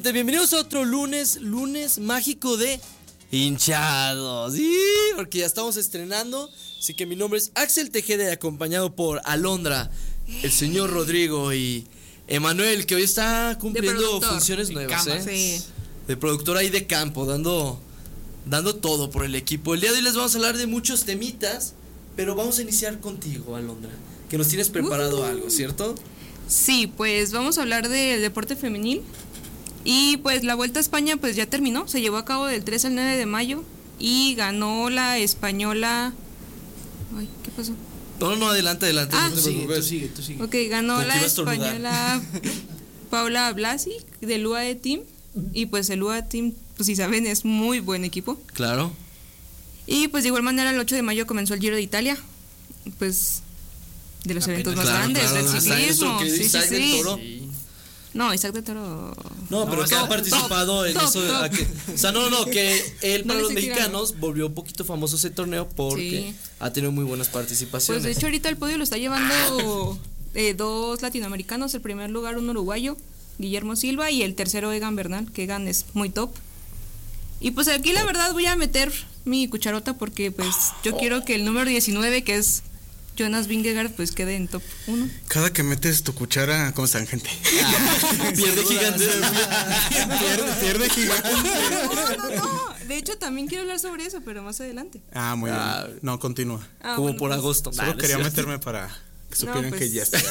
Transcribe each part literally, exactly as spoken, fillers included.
Bienvenidos a otro lunes, lunes mágico de hinchados. Sí, porque ya estamos estrenando. Así que mi nombre es Axel Tejeda y acompañado por Alondra, el señor Rodrigo y Emanuel, que hoy está cumpliendo funciones nuevas, cama, ¿eh? Sí. De productor ahí de campo, dando, dando todo por el equipo. El día de hoy les vamos a hablar de muchos temitas, pero vamos a iniciar contigo, Alondra, que nos tienes preparado uh. algo, ¿cierto? Sí, pues vamos a hablar del deporte femenil. Y pues la Vuelta a España pues ya terminó, se llevó a cabo del tres al nueve de mayo y ganó la española. Ay, ¿qué pasó? No, no, adelante, adelante. Ah, no te sigue, preocupes. tú sigue, tú sigue. Ok, ganó la española Paula Paula Blasi del U A E Team. Y pues el U A E Team, pues si saben, es muy buen equipo. Claro. Y pues de igual manera el ocho de mayo comenzó el Giro de Italia. Pues de los eventos más claro, grandes claro, del ciclismo. Sí, sí, Isaac sí, del sí. Toro. Sí. No, Isaac de Toro. No, pero No, que ha top, participado top, en top, eso. top. A que, o sea, no, no, que él No para le los estoy mexicanos tirando. volvió un poquito famoso ese torneo porque Sí. ha tenido muy buenas Pues participaciones. de hecho ahorita el podio lo está llevando eh, dos latinoamericanos. El primer lugar un uruguayo, Guillermo Silva, y el tercero Egan Bernal, que Egan es muy top. Y pues aquí la verdad voy a meter mi cucharota porque pues yo quiero que el número diecinueve, que es Jonas Vingegaard, pues quede en top uno. Cada que metes tu cuchara, ¿cómo están, gente? Pierde gigante. pierde, pierde gigante. No, no, no. De hecho también quiero hablar sobre eso, pero más adelante. Ah, muy Ah. bien. No, continúa. Ah, Como bueno, por pues, agosto. Solo Nah, quería no es cierto. meterme para que supieran pues. que ya está.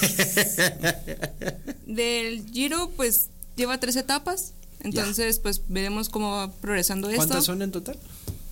Del Giro pues lleva tres etapas. Entonces pues veremos cómo va progresando esto. ¿Cuántas son en total?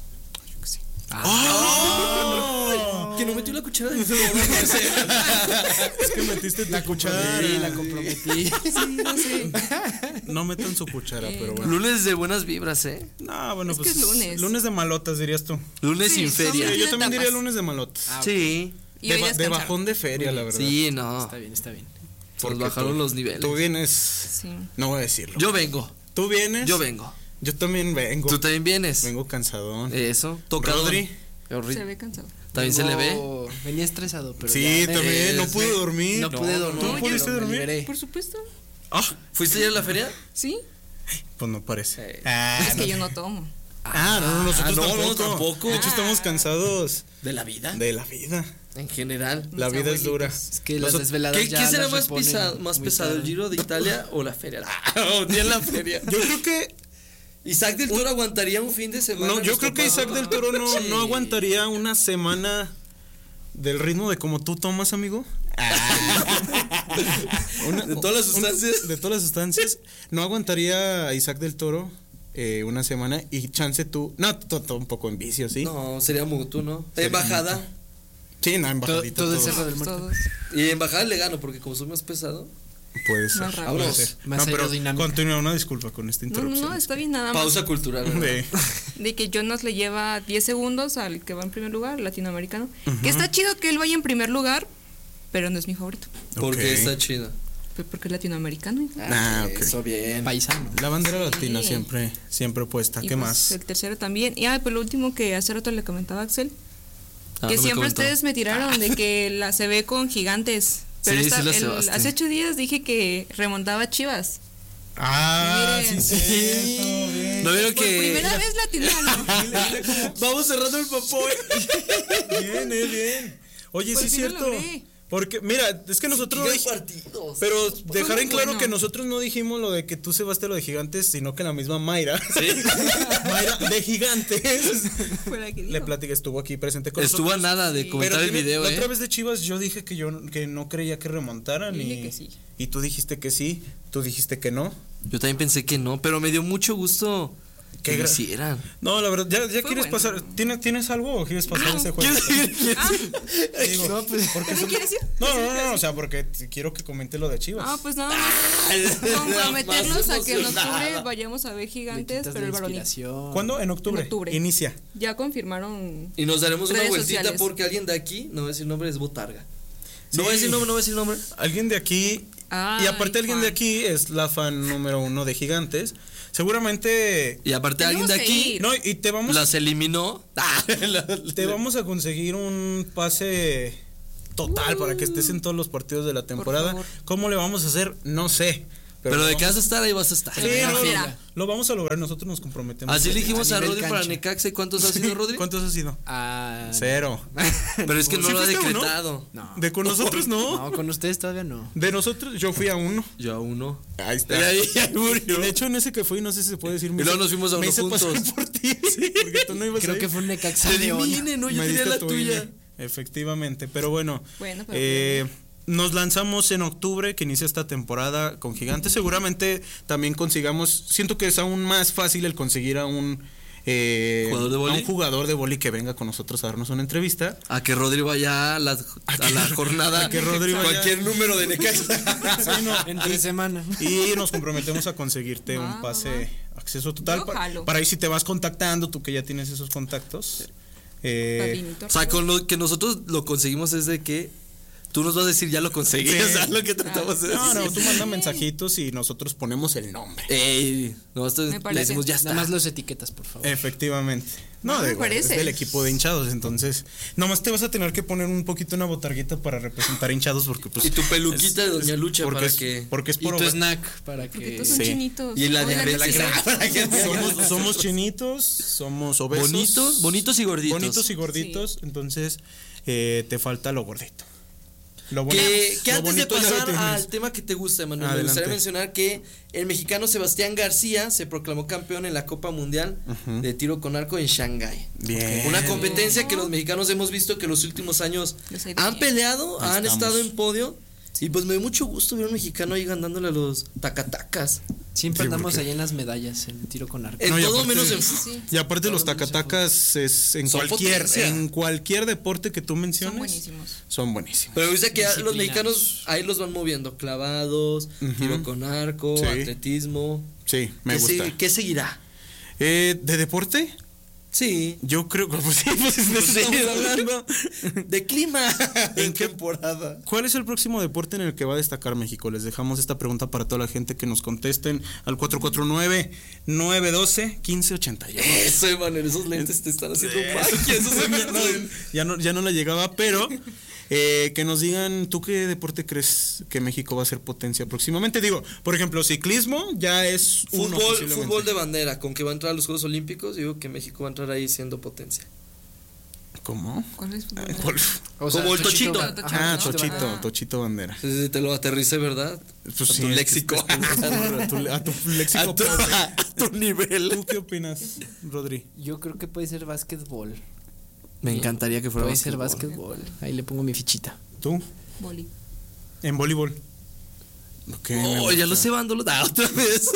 ¡Oh! Que no metió la cuchara de fuego. Es que metiste tu cuchara. Sí, la comprometí. Sí, no sé. No metan su cuchara, Eh, pero bueno. Lunes de buenas vibras, ¿eh? No, bueno, Es que pues. es lunes. Lunes de malotas, dirías tú. Lunes Sí, sin son feria. muy- Sí, yo también etapas. diría lunes de malotas. Ah, Sí. Y de, hoy ba- de descansaron. bajón de feria, la verdad. Sí, no. Está bien, está bien. Nos Porque bajaron tú- los niveles. Tú vienes. Sí. No voy a decirlo. Yo vengo. Tú vienes. Yo vengo. Yo también vengo. ¿Tú también vienes? Vengo cansadón. Eso. Tocadón. Rodri. Horri- Se ve cansado. También se le ve. Vengo- Venía estresado, pero Sí, ya me- también. No es- pude dormir. No pude dormir. ¿Tú No, pudiste pero me dormir? liberé. Por supuesto. Ah, ¿Fuiste ayer a la feria? Sí. pues no parece. Eh. Ah, Es no. que yo no tomo. Ah, no, nosotros no, no, tampoco. tampoco. De hecho, estamos cansados ¿De la vida? de la vida. En general. La Mis vida es dura. Es que las Nosot- desveladas ¿Qué, ya qué será las más reponen pesado, más muy pesado el tarde. Giro de Italia o la feria? Ah, ni en la feria. Yo creo que Isaac del Toro aguantaría un fin de semana. no, yo en creo que nuestro Isaac país? del Toro no, Sí. no aguantaría una semana del ritmo de como tú tomas, amigo. Una- De todas las sustancias. un- de todas las sustancias. No aguantaría a Isaac del Toro eh, una semana y chance tú. No, tú, tú un poco en vicio, ¿sí? No, sería Mutu, ¿no? Embajada. Sí, no, en Todo, bajadita. todo el todo. cerro del muerto. Todos. Y embajada le gano porque como soy más pesado. Puede ser. Más rápido. puede Vámonos. ser. Más No, pero aerodinámica. continúa, una disculpa con esta No, no, interrupción. no, está bien nada más. Pausa cultural. ¿verdad? De- De que Jonas le lleva diez segundos al que va en primer lugar, latinoamericano. Que está chido que él vaya en primer lugar, pero no es mi favorito. Porque Ok. está chido. Pues porque es latinoamericano. hijo. Ah, ok. Eso bien. Paisano. La bandera latina Sí. siempre, siempre puesta. Y ¿Qué pues más? el tercero también. Y ah, pues lo último que hace rato le comentaba a Axel, Ah, que no me siempre comentó. ustedes me tiraron de que la se ve con gigantes. Pero Sí, esta- sí la el- cebaste. hace ocho días dije que remontaba a Chivas. Ah, Miren. sí, cierto, bien. ¿No vieron Por que primera vez latinaron. vamos cerrando el papoy? Bien, eh, bien. Oye, Por sí es fin lo cierto. logré. Porque, mira, es que nosotros no Hay dij- partidos. pero dejar muy en claro bueno. que nosotros no dijimos lo de que tú cebaste lo de gigantes, sino que la misma Mayra. Mayra de gigantes. Fue la que dijo. Le platica, estuvo aquí presente con Estuvo a nosotros. nada de Sí. comentar el tiene- video, la ¿eh? otra vez de Chivas yo dije que yo que no creía que remontaran Yo y, dije que sí. y tú dijiste que sí, tú dijiste que no. Yo también pensé que no, pero me dio mucho gusto que Qué lo gra- hicieran. No, la verdad, ¿ya, ya Fue quieres bueno. pasar? ¿Tienes, ¿Tienes algo o quieres pasar ese juego? Ah, Digo, No, pues, porque ¿qué son- quieres decir? no, no, no, no, o sea, porque t- quiero que comente lo de Chivas. Ah, pues nada más comprometernos Más a que en octubre emocionada. vayamos a ver le gigantes, quitas pero la el varonil. inspiración. ¿Cuándo? En octubre. En octubre. Inicia. Ya confirmaron. Y nos daremos una Redes vueltita sociales. porque alguien de aquí, no voy a decir nombre, es Botarga. No Sí. voy a decir nombre, no voy a decir nombre. Alguien de aquí. Ay, y aparte alguien Juan. de aquí es la fan número uno de Gigantes. Seguramente. Y aparte alguien Tenemos de que aquí ir. No, y te vamos, las eliminó. te vamos a conseguir un pase total para que estés en todos los partidos de la temporada. favor. ¿Cómo le vamos a hacer? No sé. Pero, de lo que vas vamos- a estar, ahí vas a estar. Sí, Primera no, fila. lo vamos a lograr, nosotros nos comprometemos. Así le dijimos A a nivel Rodri para cancha. Necaxa. ¿Y cuántos ha sido, Rodri? ¿Cuántos ha sido? Ah, Cero. Pero es que no ¿Sí lo ha fuiste uno? decretado. No. De con nosotros no. No, con ustedes todavía no. De nosotros yo fui a uno. Yo a uno. Ahí está. Y ahí, ahí Y murió. de hecho en ese que fui, no sé si se puede decir. me Y luego hice- nos fuimos a me uno hice pasar juntos. por ti, sí, porque tú no ibas Creo ahí. que fue un Necaxa Te di León. mi I N E, no, yo Me tenía diste la tu tuya. I N E, efectivamente, pero bueno. Bueno, pero eh, nos lanzamos en octubre, que inicia esta temporada con Gigantes. Seguramente también consigamos. Siento que es aún más fácil el conseguir a un eh, ¿Jugador de a vóley? un jugador de boli que venga con nosotros a darnos una entrevista. A que Rodri vaya a la, a la jornada. a que Rodri vaya- Cualquier número de Necaxa. Sí, no, Entre semana. y nos comprometemos a conseguirte Va, un va, pase, acceso total. Yo pa- jalo. para ahí si te vas contactando, tú que ya tienes esos contactos. Eh, Padrinito. O sea, con lo que nosotros lo conseguimos es de que tú nos vas a decir ya lo conseguí. Sí. O sea, lo que tratamos de decir. no, no, tú manda mensajitos y nosotros ponemos el nombre. Ey, nosotros Me le parece. decimos ya está. Nada más los etiquetas, por favor. Efectivamente. No, Ah, de, me igual, es parece. del equipo de hinchados, entonces nomás te vas a tener que poner un poquito una botarguita para representar hinchados porque pues Y tu peluquita de Doña Lucha porque para es, que. porque es Y por tu obra- snack para Porque que. todos son sí. chinitos. Y la Hoy diabetes. Para que somos, somos chinitos, somos obesos. Bonitos, bonitos y gorditos. Bonitos y gorditos, entonces eh, te falta lo gordito. Lo boni- Que, que lo antes de bonito ya lo pasar tienes. al tema que te gusta, Emanuel, me Adelante. gustaría mencionar que el mexicano Sebastián García se proclamó campeón en la Copa Mundial Ujú. de tiro con arco en Shanghái. Bien. Una competencia que los mexicanos hemos visto que en los últimos años Les ha ido han bien. peleado, Ahí han estamos. estado en podio. Y pues me dio mucho gusto ver a un mexicano ahí ganándole a los tacatacas. Siempre Sí, andamos porque- allá en las medallas, en tiro con arco. En No, y todo aparte- menos en Sí, sí, sí. Y aparte los Todo menos tacatacas es en Son cualquier potencia. en cualquier deporte que tú Son menciones buenísimos. son buenísimos. Pero dice que ya los Disciplinas. mexicanos ahí los van moviendo. Clavados, Ujú. tiro con arco, Sí. atletismo. Sí, me ¿Qué, gusta. se- ¿Qué seguirá? Eh, ¿De deporte? Sí. Yo creo que pues sí, pues de eso Sí. estamos hablando. De clima. ¿En ¿En qué- qué temporada? ¿Cuál es el próximo deporte en el que va a destacar México? Les dejamos esta pregunta para toda la gente que nos contesten al cuatro cuatro nueve, nueve uno dos, uno cinco ocho uno. Eso, Emanuel, esos lentes te están haciendo magia. Eso se me No, ya no, ya no le llegaba, pero eh, que nos digan, ¿tú qué deporte crees que México va a ser potencia próximamente? Digo, por ejemplo, ciclismo ya es uno Fútbol, posiblemente. fútbol de bandera, con que va a entrar a los Juegos Olímpicos, digo que México va a entrar ahí siendo potencia. ¿Cómo? ¿Cuál es fútbol? ¿Cuál? O Como el Tochito. Ah, Tochito, Ah, ¿no? Tochito, Ah. Tochito Bandera. Sí, sí, te lo aterricé, ¿verdad? Pues a sí, tu es- léxico. A tu, a tu léxico a, tu, pobre. a tu nivel. ¿Tú qué opinas, Rodri? Yo creo que puede ser básquetbol. Me encantaría que fuera Puede ser básquetbol. básquetbol. Ahí le pongo mi fichita. ¿Tú? Boli. En voleibol. Ok, me Oh, ya gusta. lo sé, Bándolo. Ah, otra vez.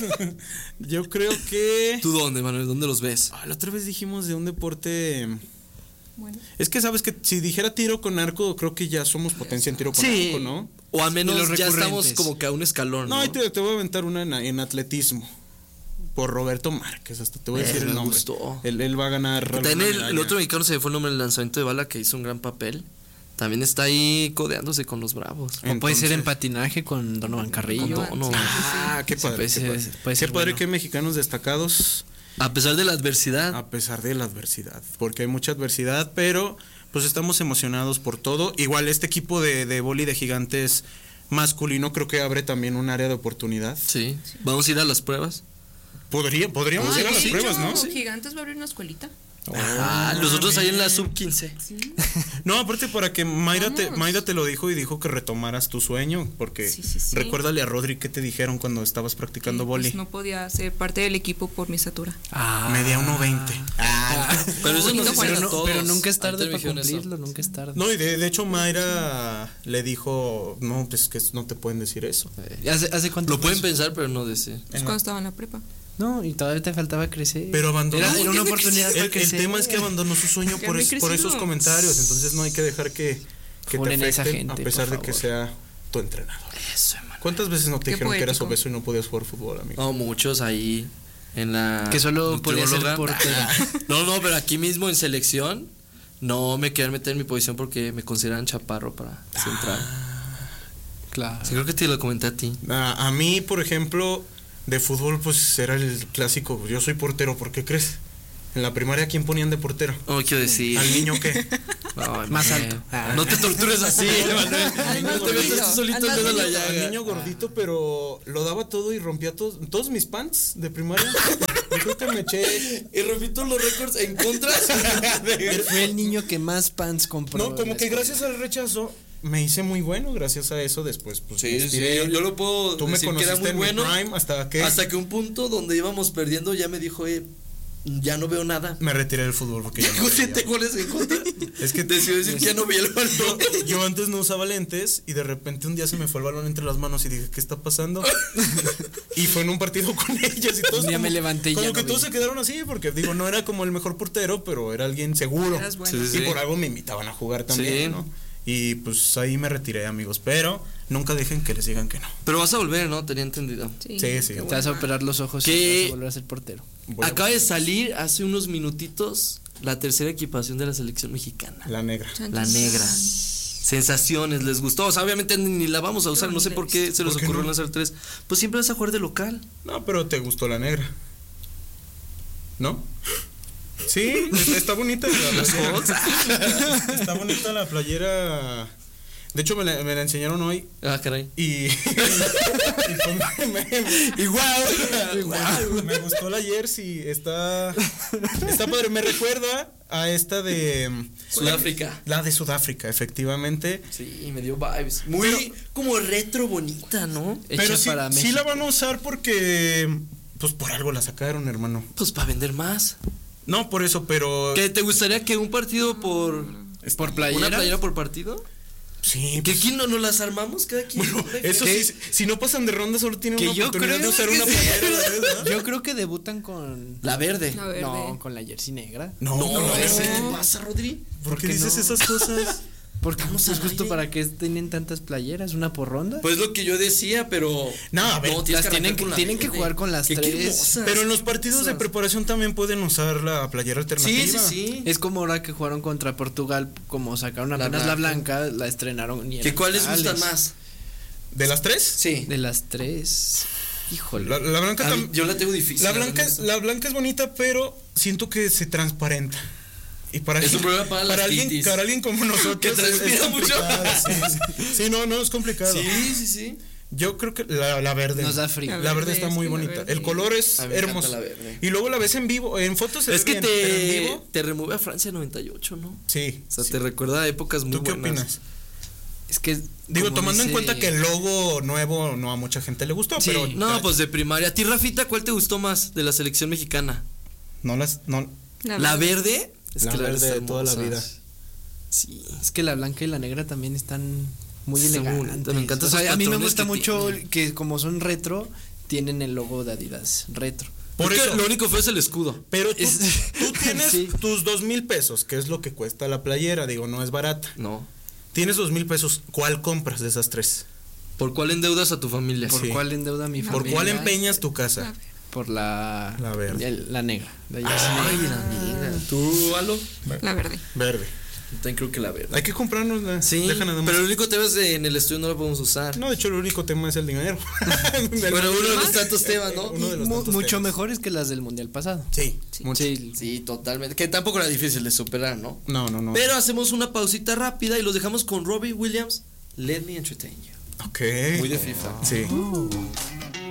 Yo creo que. ¿Tú dónde, Manuel? ¿Dónde los ves? Ah, la otra vez dijimos de un deporte. Bueno. Es que sabes que si dijera tiro con arco, creo que ya somos potencia en tiro con Sí. arco, ¿no? O al menos De los ya estamos recurrentes. como que a un escalón. No, No, y te, te voy a aventar una en, en atletismo. Por Roberto Márquez, hasta te voy a Eh, decir el me nombre. gustó. Él, él va a ganar. También alguna el, el medalla. otro mexicano se me fue el nombre del lanzamiento de bala que hizo un gran papel. También está ahí codeándose con los bravos. O puede ser Entonces- en patinaje con Donovan Carrillo. Con Donovan. Ah, qué padre. puede qué ser- padre, puede Qué ser padre bueno. que mexicanos destacados A pesar de la adversidad. a pesar de la adversidad, porque hay mucha adversidad, pero pues estamos emocionados por todo. Igual este equipo de, de vóley de Gigantes masculino creo que abre también un área de oportunidad. Sí. Vamos a ir a las pruebas. Podría, podríamos Ah, ir a de las hecho, pruebas, ¿no? Gigantes va a abrir una escuelita. Ah, nosotros ahí en la sub quince. No, aparte para que Mayra te, Vamos. Mayra te lo dijo y dijo que retomaras tu sueño, porque Sí, sí, sí. recuérdale a Rodri qué te dijeron cuando estabas practicando Que, vóley. pues, no podía ser parte del equipo por mi estatura. Ah. Media uno veinte. Ah. Pero eso Bonito nos juego. hicieron Pero, a no- todos. pero nunca es tarde Ahorita me para dijeron eso. cumplirlo, nunca es tarde. No, y de, de hecho Mayra le dijo, no, pues que no te pueden decir eso. Eh, ¿Hace, hace cuánto Lo fue pueden eso? pensar, pero no decir. Pues En la- cuando estaba en la prepa. No, y todavía te faltaba crecer. Pero abandonó. Era, era una oportunidad para El, el crecer. tema es que abandonó su sueño Que por, me es- por creció. esos comentarios, entonces no hay que dejar que, que te Funen a esa afecten gente, a pesar por de que favor. sea tu entrenador. Eso, hermano. ¿Cuántas veces no te Qué dijeron que eras poético. obeso y no podías jugar fútbol, amigo? No, muchos ahí en la. Que solo podía ser nutrióloga. portero. No, no, pero aquí mismo en selección no me querían meter en mi posición porque me consideraban chaparro para central. Claro. Sí, creo que te lo comenté a ti. A, a mí, por ejemplo, de fútbol, pues era el clásico. Yo soy portero, ¿por qué crees? En la primaria, ¿quién ponían de portero? No quiero decir. ¿Al niño qué? Ay, más man. alto. Ah. No te tortures así, Manuel. Al más No te metas tú gordito, solito al el más dedo en la gordito. Al llaga. niño gordito, pero lo daba todo y rompía todos, todos mis pants de primaria. Yo creo que me eché. Y repito los récords en contra. Fue el niño que más pants compró. No, en como la que escuela. gracias al rechazo me hice muy bueno. Gracias a eso, después, pues. me Sí, sí, estiré. yo, yo lo puedo Tú me decir que era conociste muy en bueno. mi prime hasta que Hasta que un punto donde íbamos perdiendo ya me dijo, eh, ya no veo nada. me retiré del fútbol porque ya no Tengo siete veía. goles en contra. Es que decidió decir que ya no vi el balón. Yo, yo antes no usaba lentes y de repente un día se me fue el balón entre las manos y dije, ¿qué está pasando? Y fue en un partido con ellas y todos Un día como, me levanté y como ya que no todos vi. se quedaron así porque digo, no era como el mejor portero, pero era alguien seguro. Eras bueno. Sí, sí. Y por algo me invitaban a jugar también, Sí. ¿no? Y pues ahí me retiré, amigos, pero nunca dejen que les digan que no. Pero vas a volver, ¿no? Tenía entendido. Sí, sí. qué Te vas a buena. operar los ojos ¿Qué? y vas a volver a ser portero. Voy a- Acaba de salir hace unos minutitos la tercera equipación de la selección mexicana. La negra. Chan, La chan, negra. chan. Sensaciones, les gustó. O sea, obviamente ni, ni la vamos a usar. No sé por qué se les ¿Por qué ocurrió no? lanzar tres. Pues siempre vas a jugar de local. No, pero te gustó la negra. ¿No? Sí, está, está bonita la playera. Está bonita la playera. De hecho, me la, me la enseñaron hoy. Ah, caray. Y, y pues me, me- Igual. me- me gustó la jersey. Está, está padre. Me recuerda a esta de Sudáfrica. La de Sudáfrica, efectivamente. Sí, me dio vibes. Muy como retro bonita, ¿no? Hecha Pero sí, para sí México. la van a usar porque, pues por algo la sacaron, hermano. Pues para vender más. No, por eso, pero ¿Qué te gustaría que un partido por Por playera. una playera por partido? sí. ¿Que pues, aquí no nos las armamos cada quien? bueno, eso ¿Qué? sí, si no pasan de ronda solo tienen Que una yo oportunidad creo de usar que una sí. playera a la vez, ¿no? Yo creo que debutan con. La verde. La verde. No, con la jersey negra. No, No, no, no, no. ¿qué te pasa, Rodri? ¿Por qué qué dices no? esas cosas? Porque Vamos pues al justo aire. para qué tienen tantas playeras, una por ronda. Pues lo que yo decía, pero No, a ver, tienes las tienen arrancar que- con la tienen que verde. jugar con las Qué- qué tres. hermosas. Pero en los partidos de preparación también pueden usar la playera alternativa. Sí, sí, sí. Es como ahora que jugaron contra Portugal, como sacaron La apenas la blanca. blanca, la estrenaron. y ¿Que eran cuáles gustan totales. más? ¿De las tres? Sí. De las tres. Híjole. La, la blanca A mí- tam- yo la tengo difícil. la blanca verdad. es, la blanca es bonita, pero siento que se transparenta. Y para Es un problema para las alguien, titis. para alguien como nosotros Que es- transpira es mucho. complicado, Sí, sí. Sí, no, no es complicado. Sí, sí, sí. Yo creo que la, la verde. Nos da frío. La La verde verde, está es muy que la bonita. verde- El color es A mí me encanta hermoso. la verde. Y luego la ves en vivo. En fotos se Es ve que bien, pero en te, vivo, te remueve a Francia noventa y ocho, ¿no? sí. O sea, sí. te recuerda a épocas muy ¿Tú qué buenas. opinas? Es que. Digo, como tomando en dice- cuenta que el logo nuevo no a mucha gente le gustó, Sí. pero No, pues de primaria. ¿A ti, Rafita, cuál te gustó más de la selección mexicana? no las no ¿La verde? Es La que verde está de toda la hermosa. vida. Sí. Es que la blanca y la negra también están muy Está muy elegantes. bonita, me encantan O sea, esos a mí me patrones gusta que mucho tienen. que como son retro, tienen el logo de Adidas retro. Por Es que eso. lo único fue es el escudo. Pero tú, Es- tú tienes Sí. tus dos mil pesos, que es lo que cuesta la playera, digo, no es barata. No. Tienes dos mil pesos, ¿cuál compras de esas tres? ¿Por cuál endeudas a tu familia? ¿Por Sí. cuál endeuda mi ¿Por familia? cuál empeñas tu casa? Por la La verde. el- la negra. La jersey Ay, negra. la negra. ¿Tú, Alo? La verde. Verde. Yo también creo que la verde. Hay que comprarnos la. Sí, deja nada más. pero el único tema es de en el estudio no lo podemos usar. No, de hecho, el único tema es el dinero. Pero uno de los tantos temas, ¿no? Uno de los Mu- tantos mucho temas. mejores que las del mundial pasado. Sí, mucho. Sí. Sí, totalmente. Que tampoco era difícil de superar, ¿no? No, no, no. Pero hacemos una pausita rápida y los dejamos con Robbie Williams. Let me entertain you. Ok. Muy de FIFA. Sí.